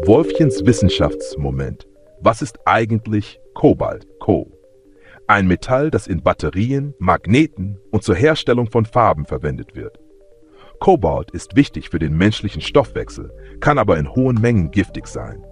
Wolfchens Wissenschaftsmoment. Was ist eigentlich Kobalt, Co? Ein Metall, das in Batterien, Magneten und zur Herstellung von Farben verwendet wird. Kobalt ist wichtig für den menschlichen Stoffwechsel, kann aber in hohen Mengen giftig sein.